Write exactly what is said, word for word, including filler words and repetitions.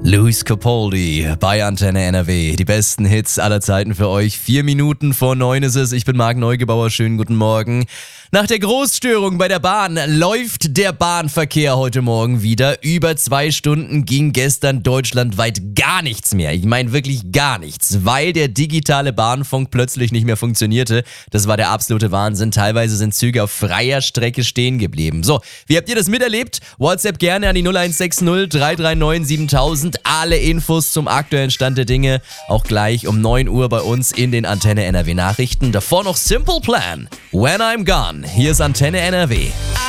Lewis Capaldi bei Antenne N R W. Die besten Hits aller Zeiten für euch. Vier Minuten vor neun ist es. Ich bin Marc Neugebauer. Schönen guten Morgen. Nach der Großstörung bei der Bahn läuft der Bahnverkehr heute Morgen wieder. Über zwei Stunden ging gestern deutschlandweit gar nichts mehr. Ich meine wirklich gar nichts, weil der digitale Bahnfunk plötzlich nicht mehr funktionierte. Das war der absolute Wahnsinn. Teilweise sind Züge auf freier Strecke stehen geblieben. So, wie habt ihr das miterlebt? WhatsApp gerne an die null eins sechs null drei drei neun siebentausend. Alle Infos zum aktuellen Stand der Dinge auch gleich um neun Uhr bei uns in den Antenne N R W Nachrichten. Davor noch Simple Plan, When I'm Gone. Hier ist Antenne N R W.